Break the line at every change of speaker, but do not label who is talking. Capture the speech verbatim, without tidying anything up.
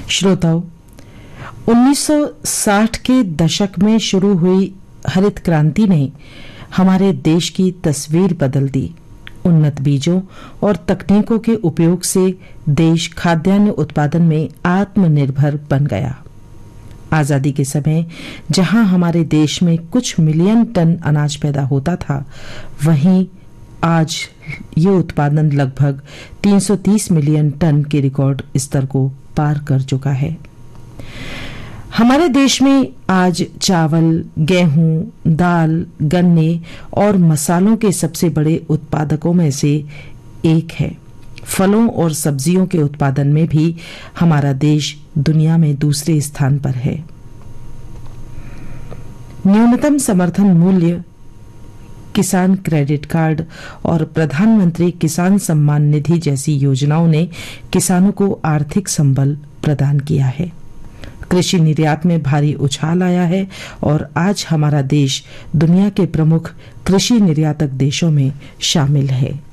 श्रोताओं, उन्नीस सौ साठ के दशक में शुरू हुई हरित क्रांति ने हमारे देश की तस्वीर बदल दी। उन्नत बीजों और तकनीकों के उपयोग से देश खाद्यान्न उत्पादन में आत्मनिर्भर बन गया। आजादी के समय जहां हमारे देश में कुछ मिलियन टन अनाज पैदा होता था, वहीं आज ये उत्पादन लगभग तीन सौ तीस मिलियन टन के रिकॉर्ड स्तर को पार कर चुका है। हमारे देश में आज चावल, गेहूं, दाल, गन्ने और मसालों के सबसे बड़े उत्पादकों में से एक है। फलों और सब्जियों के उत्पादन में भी हमारा देश दुनिया में दूसरे स्थान पर है। न्यूनतम समर्थन मूल्य, किसान क्रेडिट कार्ड और प्रधानमंत्री किसान सम्मान निधि जैसी योजनाओं ने किसानों को आर्थिक संबल प्रदान किया है। कृषि निर्यात में भारी उछाल आया है और आज हमारा देश दुनिया के प्रमुख कृषि निर्यातक देशों में शामिल है।